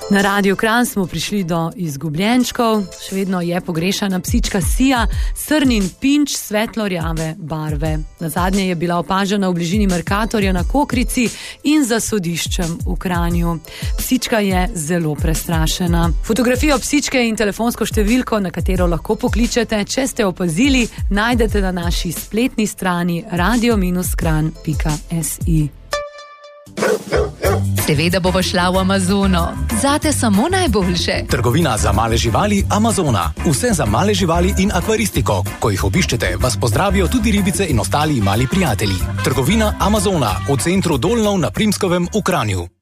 Na Radiu Kranj smo prišli do izgubljenčkov, še vedno je pogrešana psička Sija, srnin pinč svetlo-rjave barve. Nazadnje je bila opažena v bližini Mercatorja na Kokrici in za sodiščem v Kranju. Psička je zelo prestrašena. Fotografijo psičke in telefonsko številko, na katero lahko pokličete, če ste opazili, najdete na naši spletni strani radio-kranj.si. Seveda bova šla v Amazono. Zate samo najboljše. Trgovina za male živali Amazona. Vse za male živali in akvaristiko. Ko jih obiščete, vas pozdravijo tudi ribice in ostali mali prijatelji. Trgovina Amazona v centru Dolnov na Primskovem v Kranju.